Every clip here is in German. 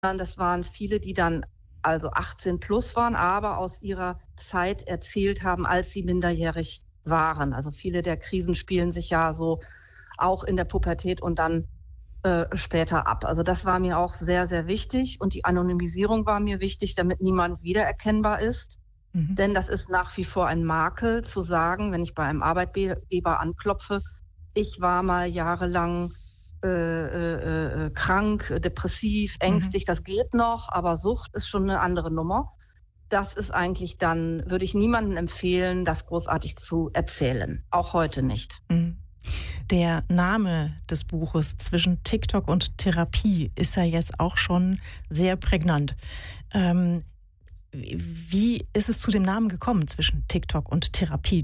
Das waren viele, die dann also 18 plus waren, aber aus ihrer Zeit erzählt haben, als sie minderjährig waren. Also viele der Krisen spielen sich ja so auch in der Pubertät und dann später ab. Also das war mir auch sehr, sehr wichtig. Und die Anonymisierung war mir wichtig, damit niemand wiedererkennbar ist. Mhm. Denn das ist nach wie vor ein Makel, zu sagen, wenn ich bei einem Arbeitgeber anklopfe, ich war mal jahrelang krank, depressiv, ängstlich, das geht noch, aber Sucht ist schon eine andere Nummer. Das ist eigentlich dann, würde ich niemandem empfehlen, das großartig zu erzählen. Auch heute nicht. Mhm. Der Name des Buches Zwischen TikTok und Therapie ist ja jetzt auch schon sehr prägnant. Wie ist es zu dem Namen gekommen, Zwischen TikTok und Therapie?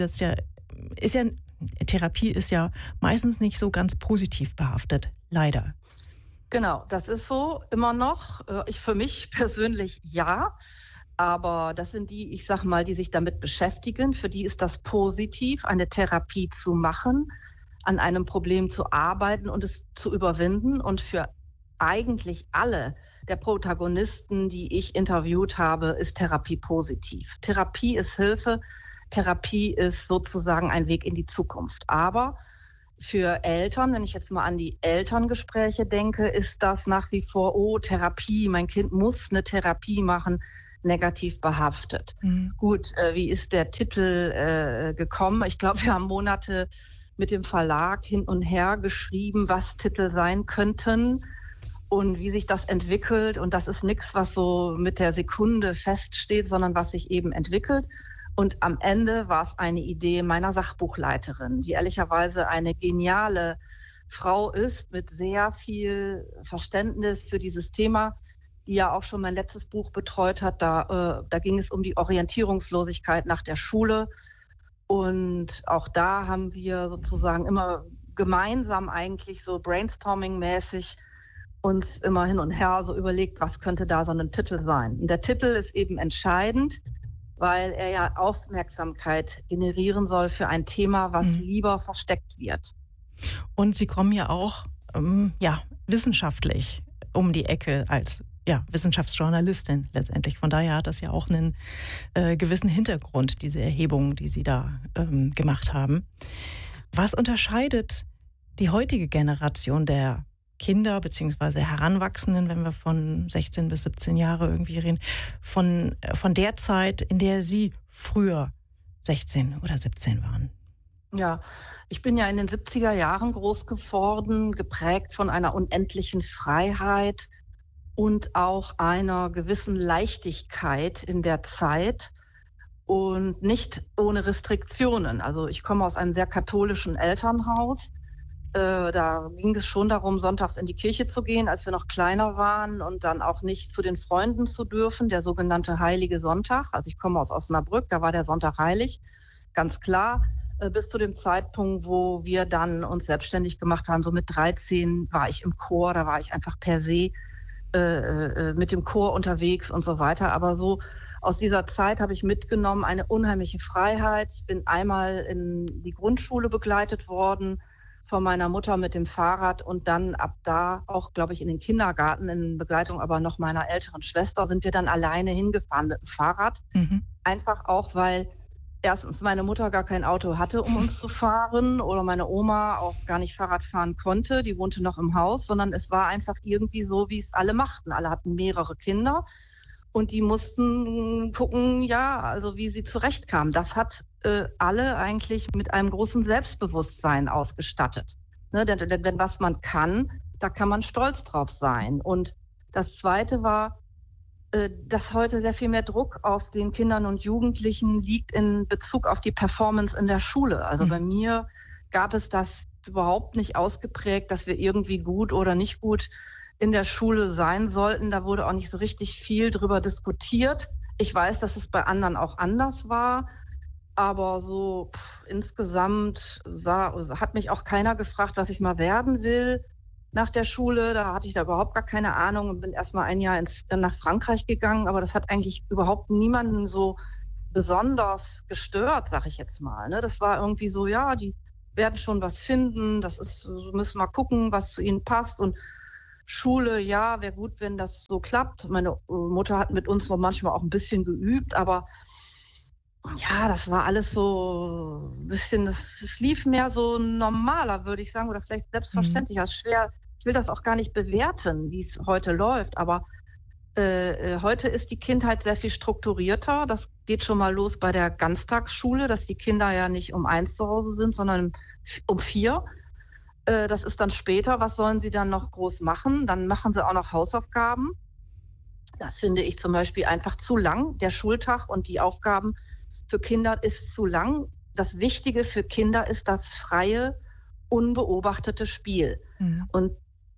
Therapie ist ja meistens nicht so ganz positiv behaftet, leider. Genau, das ist so immer noch. Für mich persönlich ja. Aber das sind die, ich sag mal, die sich damit beschäftigen. Für die ist das positiv, eine Therapie zu machen, an einem Problem zu arbeiten und es zu überwinden. Und für eigentlich alle der Protagonisten, die ich interviewt habe, ist Therapie positiv. Therapie ist Hilfe. Therapie ist sozusagen ein Weg in die Zukunft. Aber für Eltern, wenn ich jetzt mal an die Elterngespräche denke, ist das nach wie vor, oh, Therapie, mein Kind muss eine Therapie machen, negativ behaftet. Mhm. Gut, wie ist der Titel gekommen? Ich glaube, wir haben Monate mit dem Verlag hin und her geschrieben, was Titel sein könnten und wie sich das entwickelt. Und das ist nichts, was so mit der Sekunde feststeht, sondern was sich eben entwickelt. Und am Ende war es eine Idee meiner Sachbuchleiterin, die ehrlicherweise eine geniale Frau ist mit sehr viel Verständnis für dieses Thema, die ja auch schon mein letztes Buch betreut hat. Da ging es um die Orientierungslosigkeit nach der Schule. Und auch da haben wir sozusagen immer gemeinsam eigentlich so brainstorming-mäßig uns immer hin und her so überlegt, was könnte da so ein Titel sein. Und der Titel ist eben entscheidend, weil er ja Aufmerksamkeit generieren soll für ein Thema, was lieber versteckt wird. Und Sie kommen ja auch wissenschaftlich um die Ecke als Wissenschaftsjournalistin letztendlich. Von daher hat das ja auch einen gewissen Hintergrund, diese Erhebungen, die Sie da gemacht haben. Was unterscheidet die heutige Generation der Kinder bzw. Heranwachsenden, wenn wir von 16 bis 17 Jahre irgendwie reden, von der Zeit, in der Sie früher 16 oder 17 waren? Ja, ich bin ja in den 70er Jahren groß geworden, geprägt von einer unendlichen Freiheit und auch einer gewissen Leichtigkeit in der Zeit und nicht ohne Restriktionen. Also ich komme aus einem sehr katholischen Elternhaus. Da ging es schon darum, sonntags in die Kirche zu gehen, als wir noch kleiner waren und dann auch nicht zu den Freunden zu dürfen, der sogenannte Heilige Sonntag. Also ich komme aus Osnabrück, da war der Sonntag heilig, ganz klar. Bis zu dem Zeitpunkt, wo wir dann uns selbstständig gemacht haben. So mit 13 war ich im Chor, da war ich einfach per se mit dem Chor unterwegs und so weiter. Aber so aus dieser Zeit habe ich mitgenommen eine unheimliche Freiheit. Ich bin einmal in die Grundschule begleitet worden von meiner Mutter mit dem Fahrrad und dann ab da auch, glaube ich, in den Kindergarten in Begleitung aber noch meiner älteren Schwester sind wir dann alleine hingefahren mit dem Fahrrad. Einfach auch, weil erstens meine Mutter gar kein Auto hatte, um uns zu fahren oder meine Oma auch gar nicht Fahrrad fahren konnte. Die wohnte noch im Haus, sondern es war einfach irgendwie so, wie es alle machten. Alle hatten mehrere Kinder und die mussten gucken, ja, also wie sie zurechtkamen. Das hat alle eigentlich mit einem großen Selbstbewusstsein ausgestattet. Ne? Denn was man kann, da kann man stolz drauf sein. Und das Zweite war, dass heute sehr viel mehr Druck auf den Kindern und Jugendlichen liegt in Bezug auf die Performance in der Schule. Also bei mir gab es das überhaupt nicht ausgeprägt, dass wir irgendwie gut oder nicht gut in der Schule sein sollten. Da wurde auch nicht so richtig viel drüber diskutiert. Ich weiß, dass es bei anderen auch anders war. Aber so insgesamt hat mich auch keiner gefragt, was ich mal werden will. Nach der Schule, da hatte ich da überhaupt gar keine Ahnung und bin erst mal ein Jahr nach Frankreich gegangen. Aber das hat eigentlich überhaupt niemanden so besonders gestört, sag ich jetzt mal. Ne? Das war irgendwie so, ja, die werden schon was finden. Müssen mal gucken, was zu ihnen passt. Und Schule, ja, wäre gut, wenn das so klappt. Meine Mutter hat mit uns noch manchmal auch ein bisschen geübt, aber ja, das war alles so ein bisschen, das lief mehr so normaler, würde ich sagen, oder vielleicht Mhm. selbstverständlicher. Ist schwer, ich will das auch gar nicht bewerten, wie es heute läuft, aber heute ist die Kindheit sehr viel strukturierter. Das geht schon mal los bei der Ganztagsschule, dass die Kinder ja nicht um 1 zu Hause sind, sondern um 4. Das ist dann später. Was sollen sie dann noch groß machen? Dann machen sie auch noch Hausaufgaben. Das finde ich zum Beispiel einfach zu lang. Der Schultag und die Aufgaben für Kinder ist zu lang. Das Wichtige für Kinder ist das freie, unbeobachtete Spiel. Mhm. Und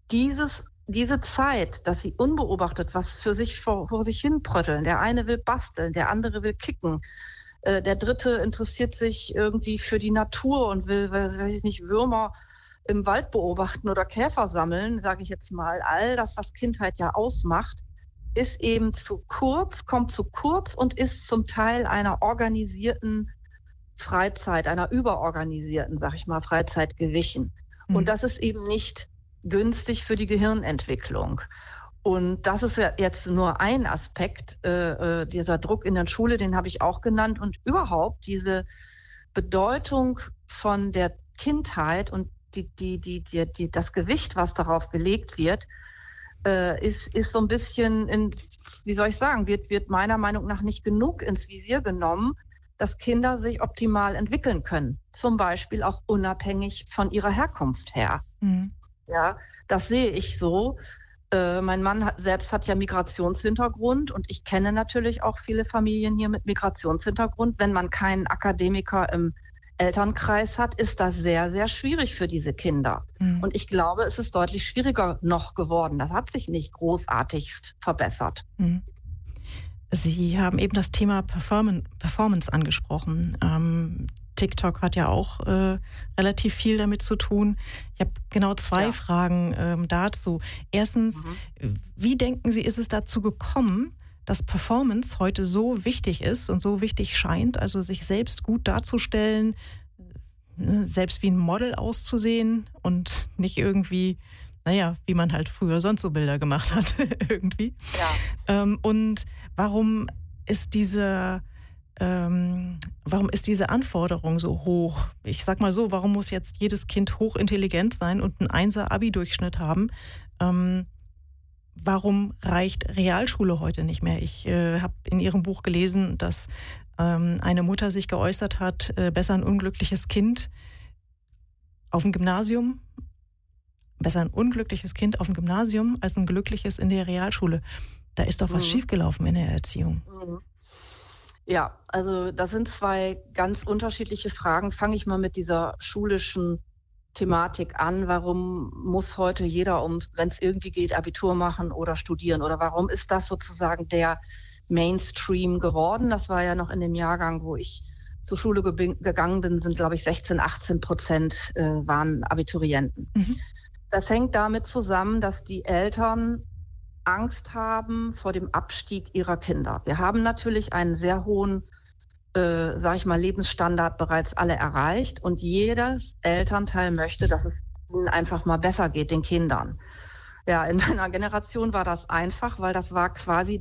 diese Zeit, dass sie unbeobachtet was für sich vor sich hin prötteln. Der eine will basteln, der andere will kicken. Der dritte interessiert sich irgendwie für die Natur und will, weiß ich nicht, Würmer im Wald beobachten oder Käfer sammeln, sage ich jetzt mal. All das, was Kindheit ja ausmacht, ist eben zu kurz, kommt zu kurz und ist zum Teil einer organisierten Freizeit, einer überorganisierten, sag ich mal, Freizeit gewichen. Und Mhm. das ist eben nicht günstig für die Gehirnentwicklung. Und das ist ja jetzt nur ein Aspekt, dieser Druck in der Schule, den habe ich auch genannt. Und überhaupt diese Bedeutung von der Kindheit und das Gewicht, was darauf gelegt wird, ist so ein bisschen wie soll ich sagen, wird meiner Meinung nach nicht genug ins Visier genommen, dass Kinder sich optimal entwickeln können. Zum Beispiel auch unabhängig von ihrer Herkunft her. Mhm. Ja, das sehe ich so. Mein Mann selbst hat ja Migrationshintergrund und ich kenne natürlich auch viele Familien hier mit Migrationshintergrund. Wenn man keinen Akademiker im Elternkreis hat, ist das sehr, sehr schwierig für diese Kinder. Mhm. Und ich glaube, es ist deutlich schwieriger noch geworden. Das hat sich nicht großartigst verbessert. Mhm. Sie haben eben das Thema Performance angesprochen. TikTok hat ja auch relativ viel damit zu tun. Ich habe genau zwei Ja. Fragen dazu. Erstens, Mhm. wie denken Sie, ist es dazu gekommen, dass Performance heute so wichtig ist und so wichtig scheint, also sich selbst gut darzustellen, selbst wie ein Model auszusehen und nicht irgendwie, naja, wie man halt früher sonst so Bilder gemacht hat, irgendwie. Ja. Und warum ist diese, warum ist diese Anforderung so hoch? Ich sag mal so, warum muss jetzt jedes Kind hochintelligent sein und einen 1er Abi-Durchschnitt haben? Ähm, Warum reicht Realschule heute nicht mehr? Ich habe in Ihrem Buch gelesen, dass eine Mutter sich geäußert hat, besser ein unglückliches Kind auf dem Gymnasium, besser ein unglückliches Kind auf dem Gymnasium als ein glückliches in der Realschule. Da ist doch was Mhm. schiefgelaufen in der Erziehung. Mhm. Ja, also das sind zwei ganz unterschiedliche Fragen. Fange ich mal mit dieser schulischen Thematik an. Warum muss heute jeder, wenn es irgendwie geht, Abitur machen oder studieren? Oder warum ist das sozusagen der Mainstream geworden? Das war ja noch in dem Jahrgang, wo ich zur Schule gegangen bin, sind, glaube ich, 16, 18% waren Abiturienten. Mhm. Das hängt damit zusammen, dass die Eltern Angst haben vor dem Abstieg ihrer Kinder. Wir haben natürlich einen sehr hohen, sage ich mal, Lebensstandard bereits alle erreicht und jedes Elternteil möchte, dass es ihnen einfach mal besser geht, den Kindern. Ja, in meiner Generation war das einfach, weil das war quasi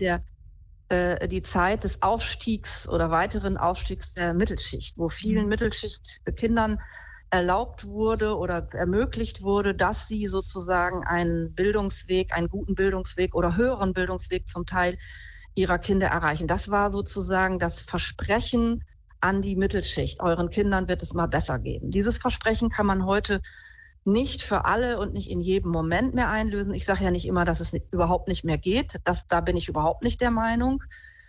die Zeit des Aufstiegs oder weiteren Aufstiegs der Mittelschicht, wo vielen Mhm. Mittelschichtkindern erlaubt wurde oder ermöglicht wurde, dass sie sozusagen einen Bildungsweg, einen guten Bildungsweg oder höheren Bildungsweg zum Teil ihrer Kinder erreichen. Das war sozusagen das Versprechen an die Mittelschicht. Euren Kindern wird es mal besser geben. Dieses Versprechen kann man heute nicht für alle und nicht in jedem Moment mehr einlösen. Ich sage ja nicht immer, dass es überhaupt nicht mehr geht. Da bin ich überhaupt nicht der Meinung.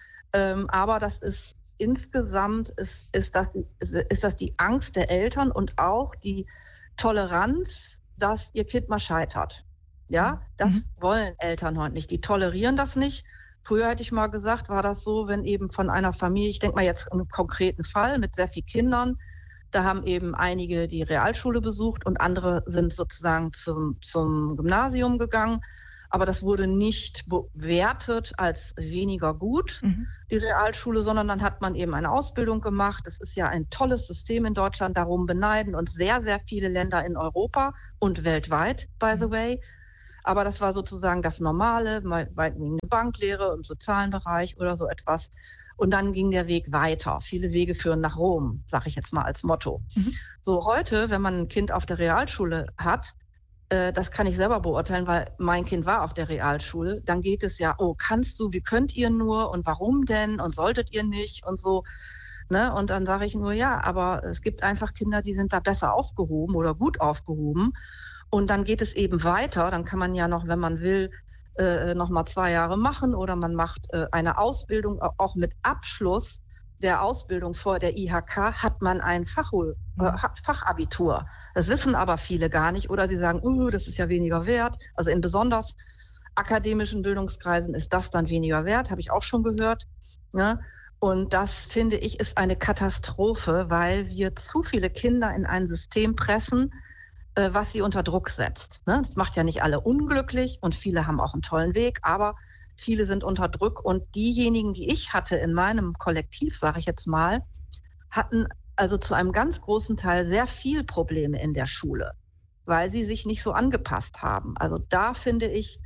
Aber das ist insgesamt ist das die Angst der Eltern und auch die Toleranz, dass ihr Kind mal scheitert. Ja, das Mhm. wollen Eltern heute nicht. Die tolerieren das nicht. Früher hätte ich mal gesagt, war das so, wenn eben von einer Familie, ich denke mal jetzt einen konkreten Fall mit sehr vielen Kindern, da haben eben einige die Realschule besucht und andere sind sozusagen zum Gymnasium gegangen. Aber das wurde nicht bewertet als weniger gut, Mhm. die Realschule, sondern dann hat man eben eine Ausbildung gemacht. Das ist ja ein tolles System in Deutschland, darum beneiden uns sehr, sehr viele Länder in Europa und weltweit, by the way. Aber das war sozusagen das Normale, meinetwegen eine Banklehre im sozialen Bereich oder so etwas. Und dann ging der Weg weiter. Viele Wege führen nach Rom, sage ich jetzt mal als Motto. Mhm. So heute, wenn man ein Kind auf der Realschule hat, das kann ich selber beurteilen, weil mein Kind war auf der Realschule, dann geht es ja, oh, kannst du, wie könnt ihr nur und warum denn und solltet ihr nicht und so. Ne? Und dann sage ich nur, ja, aber es gibt einfach Kinder, die sind da besser aufgehoben oder gut aufgehoben. Und dann geht es eben weiter. Dann kann man ja noch, wenn man will, noch mal 2 Jahre machen oder man macht eine Ausbildung. Auch mit Abschluss der Ausbildung vor der IHK hat man ein Fachabitur. Das wissen aber viele gar nicht. Oder sie sagen, das ist ja weniger wert. Also in besonders akademischen Bildungskreisen ist das dann weniger wert, habe ich auch schon gehört. Ne? Und das, finde ich, ist eine Katastrophe, weil wir zu viele Kinder in ein System pressen, was sie unter Druck setzt. Ne? Das macht ja nicht alle unglücklich und viele haben auch einen tollen Weg, aber viele sind unter Druck. Und diejenigen, die ich hatte in meinem Kollektiv, sage ich jetzt mal, hatten also zu einem ganz großen Teil sehr viel Probleme in der Schule, weil sie sich nicht so angepasst haben. Also da, finde ich,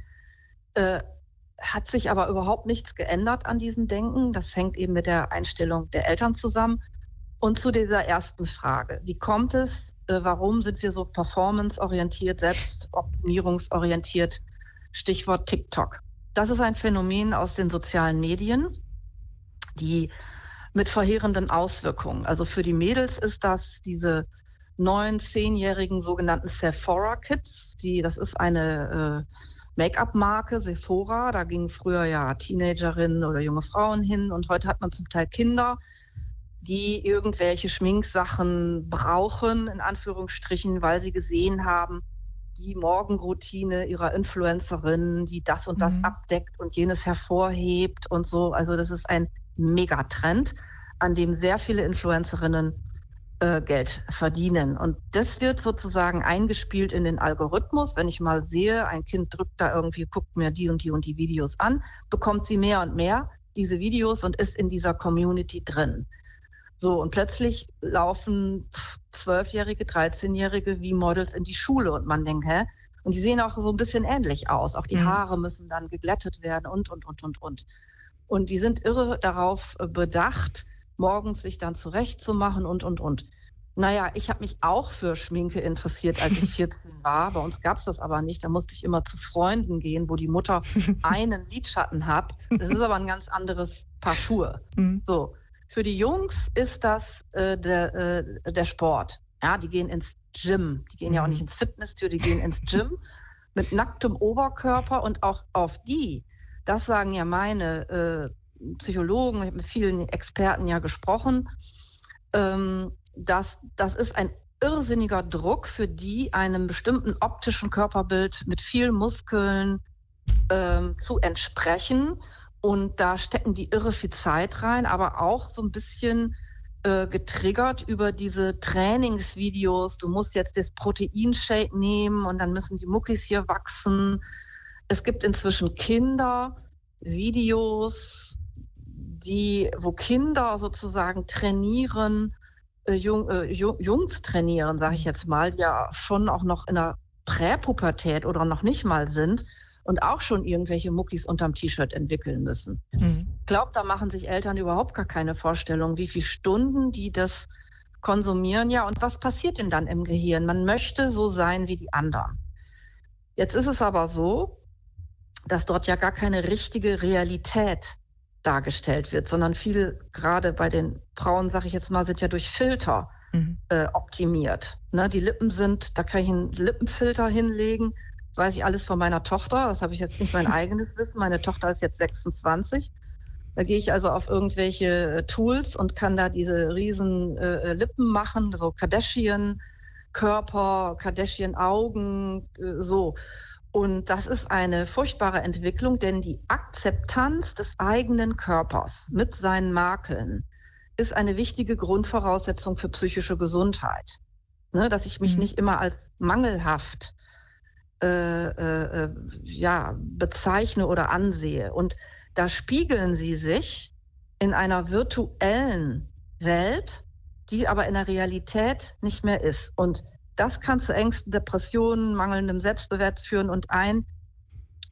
hat sich aber überhaupt nichts geändert an diesem Denken. Das hängt eben mit der Einstellung der Eltern zusammen. Und zu dieser ersten Frage, wie kommt es, warum sind wir so performanceorientiert, selbstoptimierungsorientiert, Stichwort TikTok. Das ist ein Phänomen aus den sozialen Medien, die mit verheerenden Auswirkungen. Also für die Mädels ist das diese 9-, 10-jährigen sogenannten Sephora Kids. Das ist eine Make-up-Marke, Sephora. Da gingen früher ja Teenagerinnen oder junge Frauen hin und heute hat man zum Teil Kinder, die irgendwelche Schminksachen brauchen, in Anführungsstrichen, weil sie gesehen haben, die Morgenroutine ihrer Influencerin, die das und das abdeckt und jenes hervorhebt und so. Also das ist ein Megatrend, an dem sehr viele Influencerinnen Geld verdienen. Und das wird sozusagen eingespielt in den Algorithmus. Wenn ich mal sehe, ein Kind drückt da irgendwie, guckt mir die und die Videos an, bekommt sie mehr und mehr diese Videos und ist in dieser Community drin. So, und plötzlich laufen 12-Jährige, 13-Jährige wie Models in die Schule und man denkt, hä? Und die sehen auch so ein bisschen ähnlich aus. Auch die Haare müssen dann geglättet werden und. Und die sind irre darauf bedacht, morgens sich dann zurechtzumachen und. Naja, ich habe mich auch für Schminke interessiert, als ich 14 war. Bei uns gab es das aber nicht. Da musste ich immer zu Freunden gehen, wo die Mutter einen Lidschatten hat. Das ist aber ein ganz anderes Paar Schuhe. So. Für die Jungs ist das der Sport. Ja, die gehen ins Gym. Die gehen ja auch nicht ins Fitnessstudio, die gehen ins Gym mit nacktem Oberkörper. Und auch auf die, das sagen ja meine Psychologen, ich habe mit vielen Experten ja gesprochen, das ist ein irrsinniger Druck für die, einem bestimmten optischen Körperbild mit vielen Muskeln zu entsprechen. Und da stecken die irre viel Zeit rein, aber auch so ein bisschen getriggert über diese Trainingsvideos. Du musst jetzt das Proteinshake nehmen und dann müssen die Muckis hier wachsen. Es gibt inzwischen Kindervideos, wo Kinder sozusagen trainieren, Jungs trainieren, sage ich jetzt mal, die ja schon auch noch in der Präpubertät oder noch nicht mal sind und auch schon irgendwelche Muckis unterm T-Shirt entwickeln müssen. Ich glaube, da machen sich Eltern überhaupt gar keine Vorstellung, wie viele Stunden die das konsumieren. Ja, und was passiert denn dann im Gehirn? Man möchte so sein wie die anderen. Jetzt ist es aber so, dass dort ja gar keine richtige Realität dargestellt wird, sondern viel, gerade bei den Frauen, sage ich jetzt mal, sind ja durch Filter optimiert. Ne, die Lippen sind, da kann ich einen Lippenfilter hinlegen. Das weiß ich alles von meiner Tochter. Das habe ich jetzt nicht mein eigenes Wissen. Meine Tochter ist jetzt 26. Da gehe ich also auf irgendwelche Tools und kann da diese riesen Lippen machen, so Kardashian-Körper, Kardashian-Augen, so. Und das ist eine furchtbare Entwicklung, denn die Akzeptanz des eigenen Körpers mit seinen Makeln ist eine wichtige Grundvoraussetzung für psychische Gesundheit. Ne, dass ich mich nicht immer als mangelhaft bezeichne oder ansehe. Und da spiegeln sie sich in einer virtuellen Welt, die aber in der Realität nicht mehr ist. Und das kann zu Ängsten, Depressionen, mangelndem Selbstwert führen und ein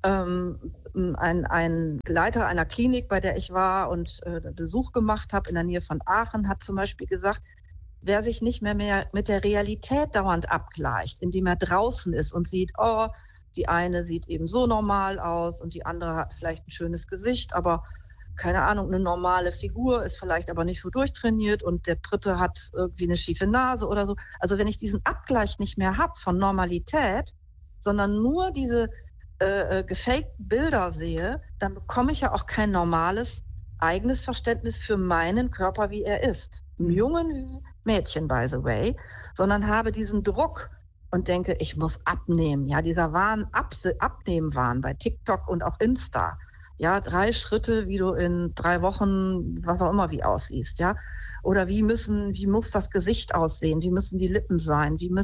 Ein Leiter einer Klinik, bei der ich war und Besuch gemacht habe in der Nähe von Aachen, hat zum Beispiel gesagt, wer sich nicht mehr mit der Realität dauernd abgleicht, indem er draußen ist und sieht, oh, die eine sieht eben so normal aus und die andere hat vielleicht ein schönes Gesicht, aber keine Ahnung, eine normale Figur, ist vielleicht aber nicht so durchtrainiert und der dritte hat irgendwie eine schiefe Nase oder so. Also wenn ich diesen Abgleich nicht mehr habe von Normalität, sondern nur diese gefakten Bilder sehe, dann bekomme ich ja auch kein normales eigenes Verständnis für meinen Körper, wie er ist. Jungen wie Mädchen, by the way, sondern habe diesen Druck und denke, ich muss abnehmen. Ja, dieser Abnehmen-Wahn bei TikTok und auch Insta. Ja, 3 Schritte, wie du in 3 Wochen, was auch immer, wie aussiehst. Ja, oder wie muss das Gesicht aussehen? Wie müssen die Lippen sein? Wie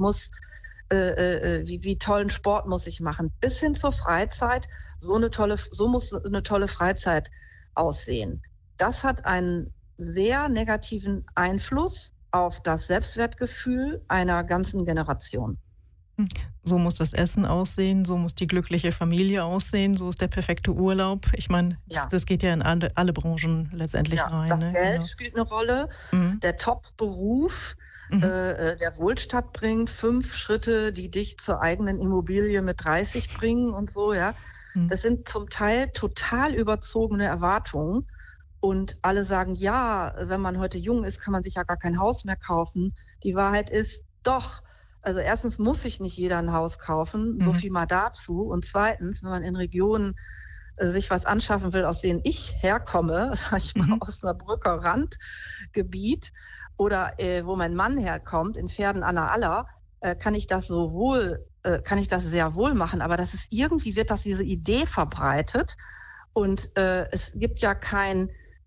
tollen Sport muss ich machen? Bis hin zur Freizeit. So muss eine tolle Freizeit aussehen. Das hat einen sehr negativen Einfluss auf das Selbstwertgefühl einer ganzen Generation. So muss das Essen aussehen, so muss die glückliche Familie aussehen, so ist der perfekte Urlaub. Ich meine, das geht ja in alle Branchen letztendlich rein. Das Geld spielt eine Rolle, der Top-Beruf, der Wohlstand bringt, 5 Schritte, die dich zur eigenen Immobilie mit 30 bringen und so, ja. Das sind zum Teil total überzogene Erwartungen. Und alle sagen, ja, wenn man heute jung ist, kann man sich ja gar kein Haus mehr kaufen. Die Wahrheit ist, doch. Also erstens muss sich nicht jeder ein Haus kaufen, so viel mal dazu. Und zweitens, wenn man in Regionen sich was anschaffen will, aus denen ich herkomme, sag ich mal aus einer Brücker Randgebiet oder wo mein Mann herkommt, in Pferden an der Aller, kann ich das sehr wohl machen. Aber wird diese Idee verbreitet und es gibt ja kein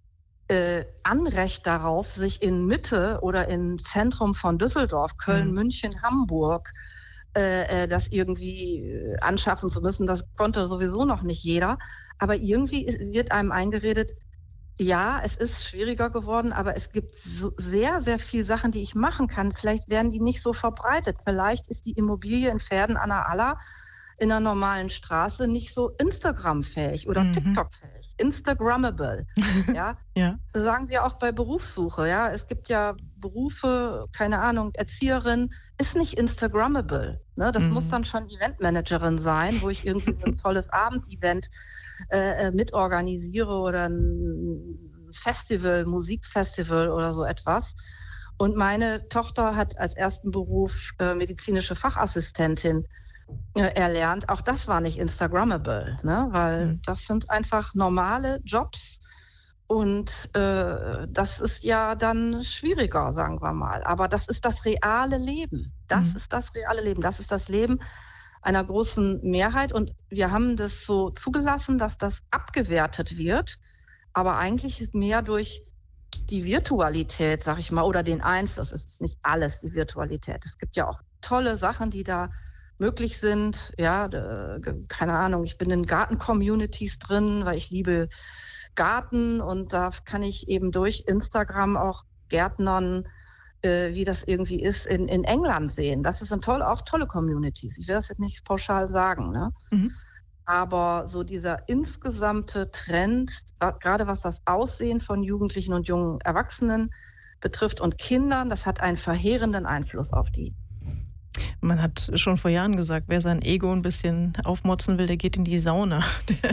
Anrecht darauf, sich in Mitte oder im Zentrum von Düsseldorf, Köln, München, Hamburg das irgendwie anschaffen zu müssen. Das konnte sowieso noch nicht jeder. Aber irgendwie wird einem eingeredet, ja, es ist schwieriger geworden, aber es gibt so sehr, sehr viele Sachen, die ich machen kann. Vielleicht werden die nicht so verbreitet. Vielleicht ist die Immobilie in Pferden an der Aller in einer normalen Straße nicht so Instagram-fähig oder TikTok-fähig. Instagrammable, ja. Das sagen sie auch bei Berufssuche, ja. Es gibt ja Berufe, keine Ahnung, Erzieherin ist nicht Instagrammable, ne? Das muss dann schon Eventmanagerin sein, wo ich irgendwie so ein tolles Abendevent mitorganisiere oder ein Festival, Musikfestival oder so etwas. Und meine Tochter hat als ersten Beruf medizinische Fachassistentin erlernt. Auch das war nicht Instagrammable, ne? Weil das sind einfach normale Jobs und das ist ja dann schwieriger, sagen wir mal. Aber das ist das reale Leben. Das ist das reale Leben. Das ist das Leben einer großen Mehrheit und wir haben das so zugelassen, dass das abgewertet wird, aber eigentlich mehr durch die Virtualität, sag ich mal, oder den Einfluss. Es ist nicht alles die Virtualität. Es gibt ja auch tolle Sachen, die da möglich sind. Ja, keine Ahnung, ich bin in Garten-Communities drin, weil ich liebe Garten und da kann ich eben durch Instagram auch Gärtnern, wie das irgendwie ist, in England sehen. Das sind auch tolle Communities. Ich will das jetzt nicht pauschal sagen, ne? Aber so dieser insgesamte Trend, gerade was das Aussehen von Jugendlichen und jungen Erwachsenen betrifft und Kindern, das hat einen verheerenden Einfluss auf die. Man hat schon vor Jahren gesagt, wer sein Ego ein bisschen aufmotzen will, der geht in die Sauna.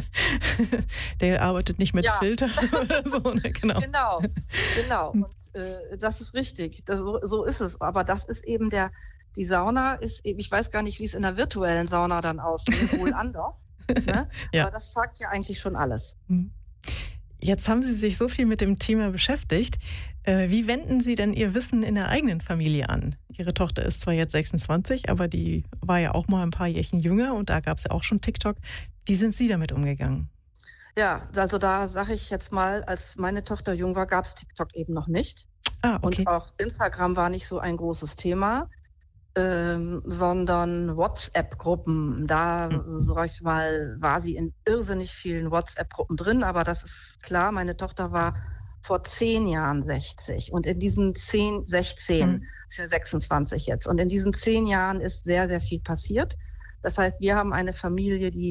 Der arbeitet nicht mit Filter oder so. Ne? Genau. Und das ist richtig. So ist es. Aber das ist eben die Sauna ist eben, ich weiß gar nicht, wie es in der virtuellen Sauna dann aussieht, wohl anders. Ne? Ja. Aber das sagt ja eigentlich schon alles. Jetzt haben Sie sich so viel mit dem Thema beschäftigt. Wie wenden Sie denn Ihr Wissen in der eigenen Familie an? Ihre Tochter ist zwar jetzt 26, aber die war ja auch mal ein paar Jährchen jünger und da gab es ja auch schon TikTok. Wie sind Sie damit umgegangen? Ja, also da sage ich jetzt mal, als meine Tochter jung war, gab es TikTok eben noch nicht. Okay. Und auch Instagram war nicht so ein großes Thema. Sondern WhatsApp-Gruppen. Da, sag ich mal, war sie in irrsinnig vielen WhatsApp-Gruppen drin, aber das ist klar, meine Tochter war vor 10 Jahren 60 und in diesen 16, ist ja 26 jetzt, und in diesen 10 Jahren ist sehr, sehr viel passiert. Das heißt, wir haben eine Familie, die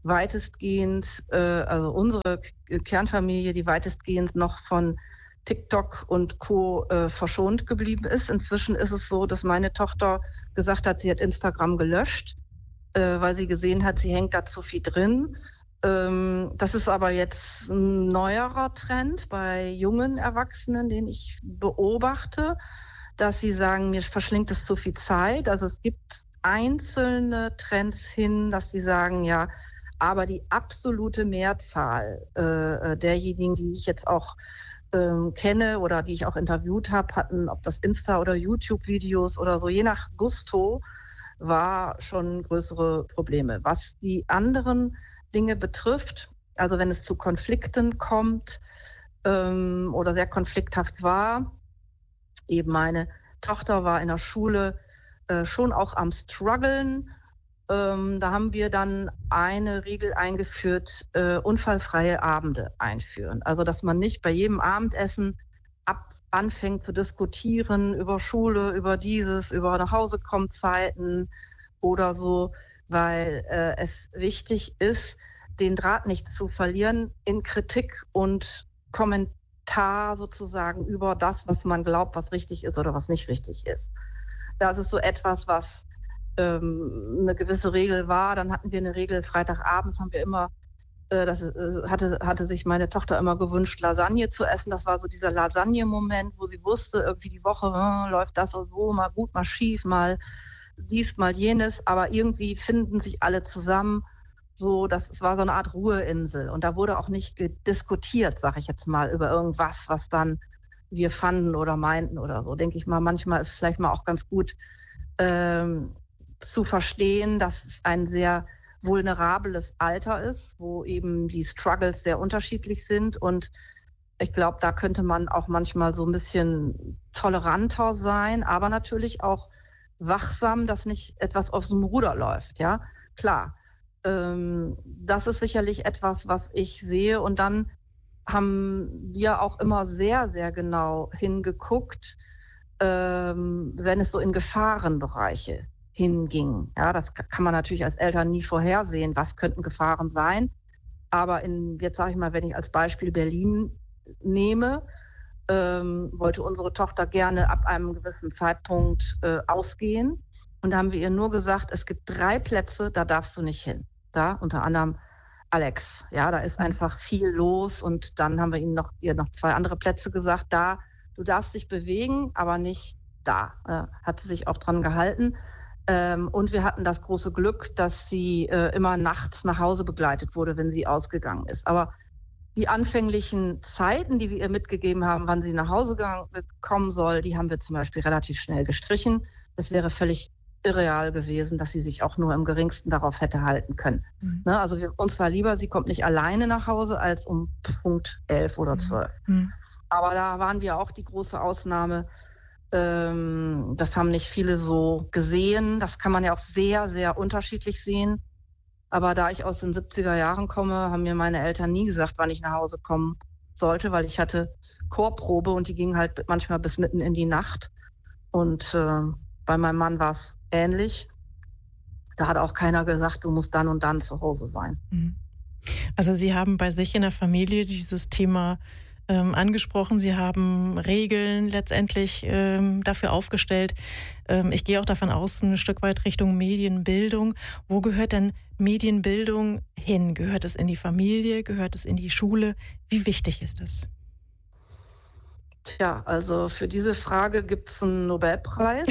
weitestgehend, also unsere Kernfamilie, die weitestgehend noch von TikTok und Co. Verschont geblieben ist. Inzwischen ist es so, dass meine Tochter gesagt hat, sie hat Instagram gelöscht, weil sie gesehen hat, sie hängt da zu viel drin. Das ist aber jetzt ein neuerer Trend bei jungen Erwachsenen, den ich beobachte, dass sie sagen, mir verschlingt es zu viel Zeit. Also es gibt einzelne Trends hin, dass sie sagen, ja, aber die absolute Mehrzahl derjenigen, die ich jetzt auch kenne oder die ich auch interviewt habe, hatten, ob das Insta- oder YouTube-Videos oder so, je nach Gusto, war schon größere Probleme. Was die anderen Dinge betrifft, also wenn es zu Konflikten kommt oder sehr konflikthaft war, eben meine Tochter war in der Schule schon auch am Struggeln. Da haben wir dann eine Regel eingeführt, unfallfreie Abende einführen. Also dass man nicht bei jedem Abendessen anfängt zu diskutieren über Schule, über dieses, über Nachhausekommzeiten oder so, weil es wichtig ist, den Draht nicht zu verlieren in Kritik und Kommentar sozusagen über das, was man glaubt, was richtig ist oder was nicht richtig ist. Das ist so etwas, was eine gewisse Regel war. Dann hatten wir eine Regel, Freitagabends haben wir immer, hatte sich meine Tochter immer gewünscht, Lasagne zu essen. Das war so dieser Lasagne-Moment, wo sie wusste, irgendwie die Woche läuft das und so, mal gut, mal schief, mal dies, mal jenes. Aber irgendwie finden sich alle zusammen. So, es war so eine Art Ruheinsel. Und da wurde auch nicht diskutiert, sag ich jetzt mal, über irgendwas, was dann wir fanden oder meinten oder so. Denke ich mal, manchmal ist es vielleicht mal auch ganz gut, zu verstehen, dass es ein sehr vulnerables Alter ist, wo eben die Struggles sehr unterschiedlich sind. Und ich glaube, da könnte man auch manchmal so ein bisschen toleranter sein, aber natürlich auch wachsam, dass nicht etwas aus dem Ruder läuft. Ja, klar. Das ist sicherlich etwas, was ich sehe. Und dann haben wir auch immer sehr, sehr genau hingeguckt, wenn es so in Gefahrenbereiche hinging. Ja, das kann man natürlich als Eltern nie vorhersehen, was könnten Gefahren sein. Aber jetzt sage ich mal, wenn ich als Beispiel Berlin nehme, wollte unsere Tochter gerne ab einem gewissen Zeitpunkt ausgehen. Und da haben wir ihr nur gesagt, es gibt 3 Plätze, da darfst du nicht hin. Da unter anderem Alex. Ja, da ist einfach viel los. Und dann haben wir ihr noch 2 andere Plätze gesagt. Da, du darfst dich bewegen, aber nicht da. Hat sie sich auch dran gehalten. Und wir hatten das große Glück, dass sie immer nachts nach Hause begleitet wurde, wenn sie ausgegangen ist. Aber die anfänglichen Zeiten, die wir ihr mitgegeben haben, wann sie nach Hause kommen soll, die haben wir zum Beispiel relativ schnell gestrichen. Es wäre völlig irreal gewesen, dass sie sich auch nur im Geringsten darauf hätte halten können. Mhm. Ne, also uns war lieber, sie kommt nicht alleine nach Hause, als um Punkt 11 oder 12. Mhm. Aber da waren wir auch die große Ausnahme. Das haben nicht viele so gesehen. Das kann man ja auch sehr, sehr unterschiedlich sehen. Aber da ich aus den 70er Jahren komme, haben mir meine Eltern nie gesagt, wann ich nach Hause kommen sollte, weil ich hatte Chorprobe und die ging halt manchmal bis mitten in die Nacht. Und bei meinem Mann war es ähnlich. Da hat auch keiner gesagt, du musst dann und dann zu Hause sein. Also Sie haben bei sich in der Familie dieses Thema angesprochen. Sie haben Regeln letztendlich dafür aufgestellt. Ich gehe auch davon aus, ein Stück weit Richtung Medienbildung. Wo gehört denn Medienbildung hin? Gehört es in die Familie? Gehört es in die Schule? Wie wichtig ist es? Tja, also für diese Frage gibt es einen Nobelpreis.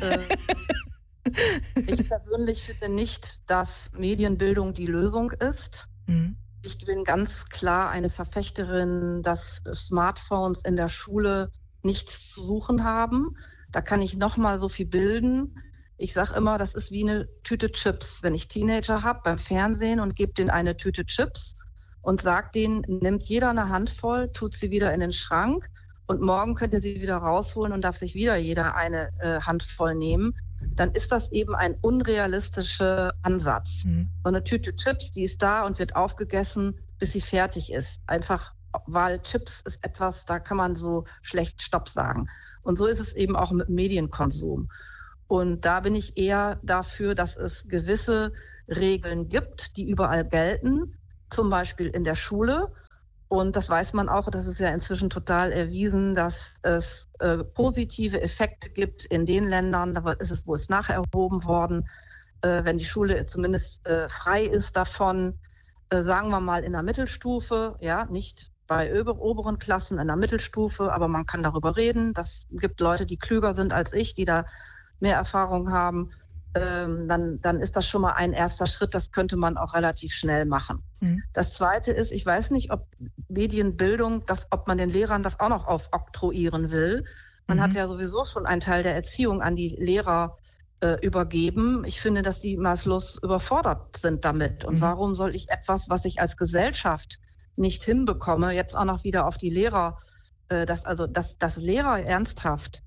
Ich persönlich finde nicht, dass Medienbildung die Lösung ist. Mhm. Ich bin ganz klar eine Verfechterin, dass Smartphones in der Schule nichts zu suchen haben. Da kann ich noch mal so viel bilden. Ich sage immer, das ist wie eine Tüte Chips. Wenn ich Teenager habe beim Fernsehen und gebe denen eine Tüte Chips und sage denen, nimmt jeder eine Handvoll, tut sie wieder in den Schrank und morgen könnt ihr sie wieder rausholen und darf sich wieder jeder eine Handvoll nehmen, dann ist das eben ein unrealistischer Ansatz. Mhm. So eine Tüte Chips, die ist da und wird aufgegessen, bis sie fertig ist. Einfach, weil Chips ist etwas, da kann man so schlecht Stopp sagen. Und so ist es eben auch mit Medienkonsum. Und da bin ich eher dafür, dass es gewisse Regeln gibt, die überall gelten, zum Beispiel in der Schule. Und das weiß man auch, das ist ja inzwischen total erwiesen, dass es positive Effekte gibt in den Ländern, da ist es, wo es nacherhoben worden, wenn die Schule zumindest frei ist davon, sagen wir mal in der Mittelstufe, ja, nicht bei oberen Klassen in der Mittelstufe, aber man kann darüber reden. Das gibt Leute, die klüger sind als ich, die da mehr Erfahrung haben. Dann ist das schon mal ein erster Schritt, das könnte man auch relativ schnell machen. Mhm. Das Zweite ist, ich weiß nicht, ob Medienbildung, ob man den Lehrern das auch noch aufoktroyieren will. Man hat ja sowieso schon einen Teil der Erziehung an die Lehrer übergeben. Ich finde, dass die maßlos überfordert sind damit. Und warum soll ich etwas, was ich als Gesellschaft nicht hinbekomme, jetzt auch noch wieder auf die Lehrer, dass Lehrer ernsthaft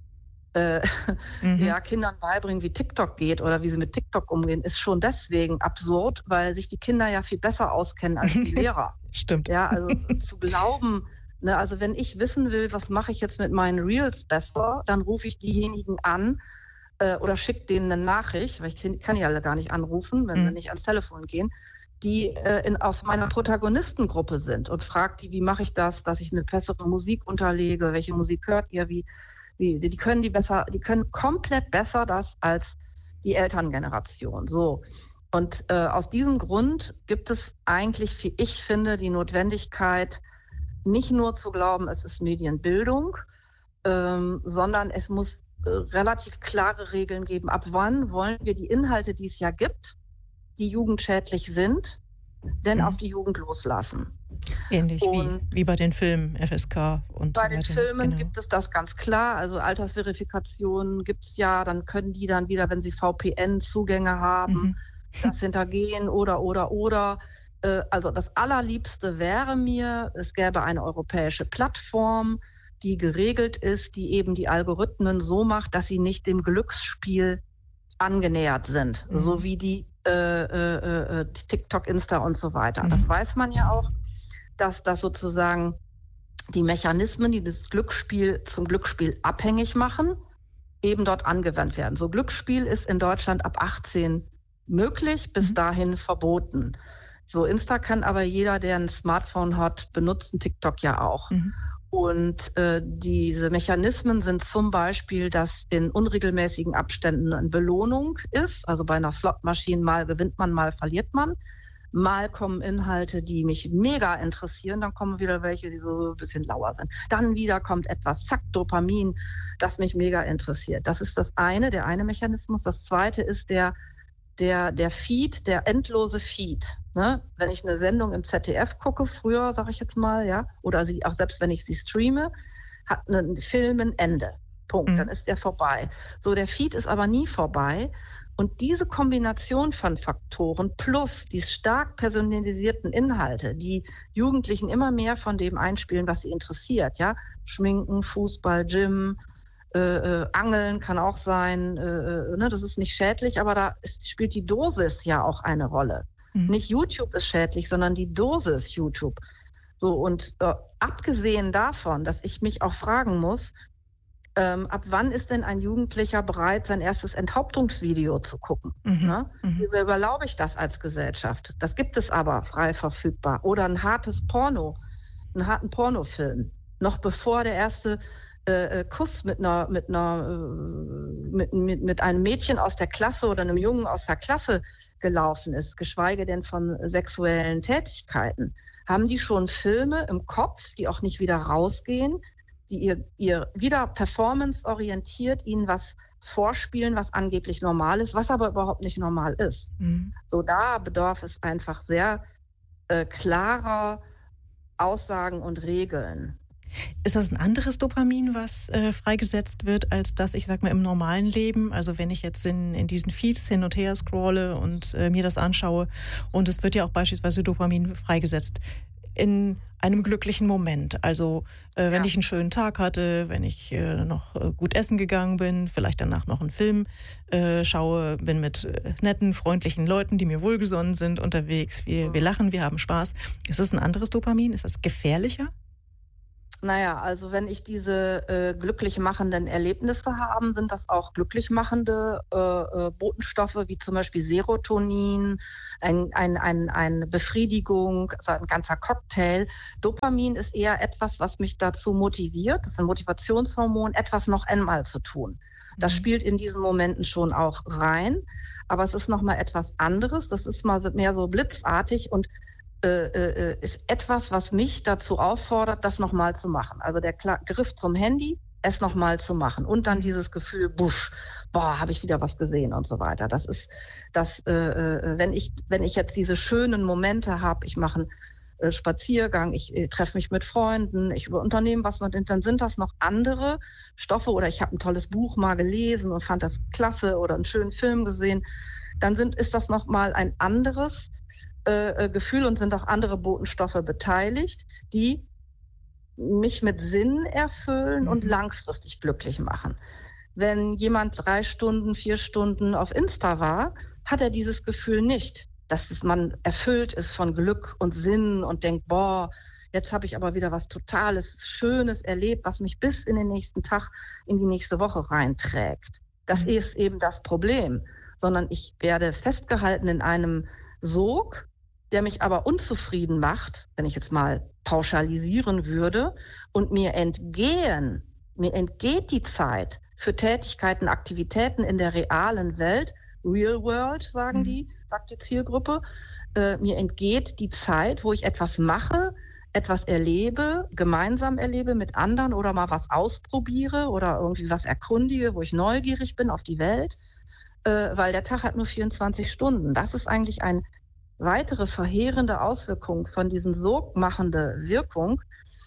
ja, Kindern beibringen, wie TikTok geht oder wie sie mit TikTok umgehen, ist schon deswegen absurd, weil sich die Kinder ja viel besser auskennen als die Lehrer. Stimmt. Ja, also zu glauben, ne, also wenn ich wissen will, was mache ich jetzt mit meinen Reels besser, dann rufe ich diejenigen an oder schicke denen eine Nachricht, weil ich kann die alle gar nicht anrufen, wenn wir nicht ans Telefon gehen, die aus meiner Protagonistengruppe sind und frage die, wie mache ich das, dass ich eine bessere Musik unterlege, welche Musik hört ihr, die können komplett besser das als die Elterngeneration. So. Und aus diesem Grund gibt es eigentlich, wie ich finde, die Notwendigkeit, nicht nur zu glauben, es ist Medienbildung, sondern es muss relativ klare Regeln geben. Ab wann wollen wir die Inhalte, die es ja gibt, die jugendschädlich sind, denn auf die Jugend loslassen? Ähnlich wie bei den Filmen FSK und bei den Filmen gibt es das ganz klar. Also Altersverifikation gibt es ja, dann können die dann wieder, wenn sie VPN-Zugänge haben, das hintergehen oder. Also das Allerliebste wäre mir, es gäbe eine europäische Plattform, die geregelt ist, die eben die Algorithmen so macht, dass sie nicht dem Glücksspiel angenähert sind, so wie die TikTok, Insta und so weiter. Das weiß man ja auch, dass das sozusagen die Mechanismen, die das Glücksspiel zum Glücksspiel abhängig machen, eben dort angewandt werden. So Glücksspiel ist in Deutschland ab 18 möglich, bis dahin verboten. So Insta kann aber jeder, der ein Smartphone hat, benutzen, TikTok ja auch. Und diese Mechanismen sind zum Beispiel, dass in unregelmäßigen Abständen eine Belohnung ist. Also bei einer Slotmaschine mal gewinnt man, mal verliert man. Mal kommen Inhalte, die mich mega interessieren, dann kommen wieder welche, die so ein bisschen lauer sind. Dann wieder kommt etwas, zack, Dopamin, das mich mega interessiert. Das ist der eine Mechanismus. Das zweite ist der Feed, der endlose Feed. Ne? Wenn ich eine Sendung im ZDF gucke, früher, sage ich jetzt mal, ja, oder auch selbst wenn ich sie streame, hat ein Film ein Ende. Punkt. Dann ist der vorbei. So, der Feed ist aber nie vorbei. Und diese Kombination von Faktoren plus die stark personalisierten Inhalte, die Jugendlichen immer mehr von dem einspielen, was sie interessiert, ja, Schminken, Fußball, Gym, Angeln kann auch sein, ne, das ist nicht schädlich, aber spielt die Dosis ja auch eine Rolle. Nicht YouTube ist schädlich, sondern die Dosis YouTube. So, und abgesehen davon, dass ich mich auch fragen muss, ab wann ist denn ein Jugendlicher bereit, sein erstes Enthauptungsvideo zu gucken? Ne? Wie überlaube ich das als Gesellschaft? Das gibt es aber frei verfügbar. Oder einen harten Pornofilm. Noch bevor der erste Kuss mit einem Mädchen aus der Klasse oder einem Jungen aus der Klasse gelaufen ist, geschweige denn von sexuellen Tätigkeiten, haben die schon Filme im Kopf, die auch nicht wieder rausgehen, die ihr wieder performanceorientiert ihnen was vorspielen, was angeblich normal ist, was aber überhaupt nicht normal ist. So, da bedarf es einfach sehr klarer Aussagen und Regeln. Ist das ein anderes Dopamin, was freigesetzt wird, als das, ich sag mal, im normalen Leben? Also wenn ich jetzt in diesen Feeds hin und her scrolle und mir das anschaue, und es wird ja auch beispielsweise Dopamin freigesetzt in einem glücklichen Moment. Also wenn ich einen schönen Tag hatte, wenn ich noch gut essen gegangen bin, vielleicht danach noch einen Film schaue, bin mit netten, freundlichen Leuten, die mir wohlgesonnen sind, unterwegs. Wir lachen, wir haben Spaß. Ist das ein anderes Dopamin? Ist das gefährlicher? Naja, also wenn ich diese glücklich machenden Erlebnisse habe, sind das auch glücklich machende Botenstoffe, wie zum Beispiel Serotonin, eine Befriedigung, also ein ganzer Cocktail. Dopamin ist eher etwas, was mich dazu motiviert, das ist ein Motivationshormon, etwas noch einmal zu tun. Das spielt in diesen Momenten schon auch rein, aber es ist nochmal etwas anderes. Das ist mal mehr so blitzartig und ist etwas, was mich dazu auffordert, das nochmal zu machen. Also der Griff zum Handy, es nochmal zu machen und dann dieses Gefühl, busch, boah, habe ich wieder was gesehen und so weiter. Das ist das, wenn ich jetzt diese schönen Momente habe, ich mache einen Spaziergang, ich treffe mich mit Freunden, ich unternehme was mit, dann sind das noch andere Stoffe oder ich habe ein tolles Buch mal gelesen und fand das klasse oder einen schönen Film gesehen, dann ist das nochmal ein anderes Gefühl und sind auch andere Botenstoffe beteiligt, die mich mit Sinn erfüllen und langfristig glücklich machen. Wenn jemand 3 Stunden, 4 Stunden auf Insta war, hat er dieses Gefühl nicht, dass man erfüllt ist von Glück und Sinn und denkt, boah, jetzt habe ich aber wieder was Totales, Schönes erlebt, was mich bis in den nächsten Tag, in die nächste Woche reinträgt. Das ist eben das Problem, sondern ich werde festgehalten in einem Sog, der mich aber unzufrieden macht, wenn ich jetzt mal pauschalisieren würde, und mir entgeht die Zeit für Tätigkeiten, Aktivitäten in der realen Welt, Real World, sagt die Zielgruppe, mir entgeht die Zeit, wo ich etwas mache, etwas erlebe, gemeinsam erlebe mit anderen oder mal was ausprobiere oder irgendwie was erkundige, wo ich neugierig bin auf die Welt, weil der Tag hat nur 24 Stunden. Das ist eigentlich eine weitere verheerende Auswirkung von diesen sogmachende Wirkung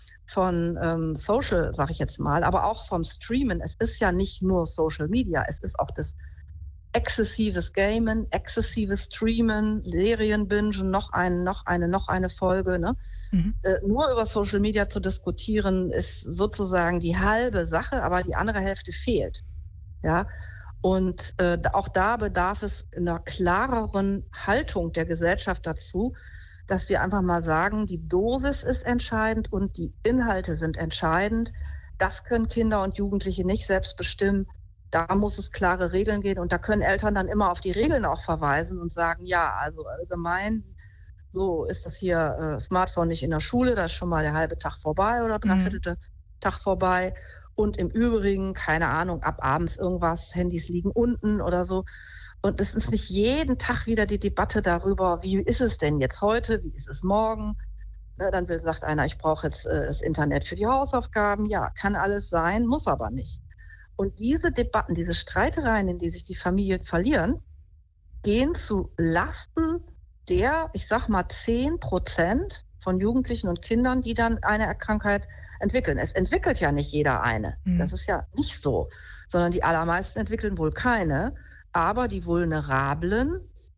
von Social, sage ich jetzt mal, aber auch vom Streamen. Es ist ja nicht nur Social Media, es ist auch das exzessives Gamen, exzessives Streamen, Serienbingen, noch eine Folge. Ne? Nur über Social Media zu diskutieren, ist sozusagen die halbe Sache, aber die andere Hälfte fehlt. Ja. Und auch da bedarf es einer klareren Haltung der Gesellschaft dazu, dass wir einfach mal sagen, die Dosis ist entscheidend und die Inhalte sind entscheidend. Das können Kinder und Jugendliche nicht selbst bestimmen. Da muss es klare Regeln geben und da können Eltern dann immer auf die Regeln auch verweisen und sagen, ja, also allgemein, so ist das hier Smartphone nicht in der Schule, da ist schon mal der halbe Tag vorbei oder dreiviertelte Tag vorbei. Und im Übrigen, keine Ahnung, ab abends irgendwas, Handys liegen unten oder so. Und es ist nicht jeden Tag wieder die Debatte darüber, wie ist es denn jetzt heute, wie ist es morgen? Ne, dann sagt einer, ich brauche jetzt das Internet für die Hausaufgaben. Ja, kann alles sein, muss aber nicht. Und diese Debatten, diese Streitereien, in die sich die Familien verlieren, gehen zu Lasten der, ich sag mal, 10% von Jugendlichen und Kindern, die dann eine Krankheit entwickeln. Es entwickelt ja nicht jeder eine. Das ist ja nicht so, sondern die allermeisten entwickeln wohl keine. Aber die Vulnerablen,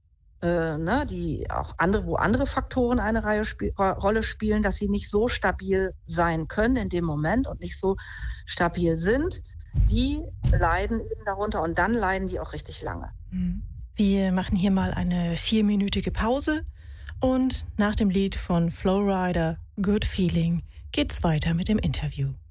die auch wo andere Faktoren eine Rolle spielen, dass sie nicht so stabil sein können in dem Moment und nicht so stabil sind, die leiden eben darunter und dann leiden die auch richtig lange. Wir machen hier mal eine 4-minütige Pause und nach dem Lied von Flowrider, Good Feeling, geht's weiter mit dem Interview.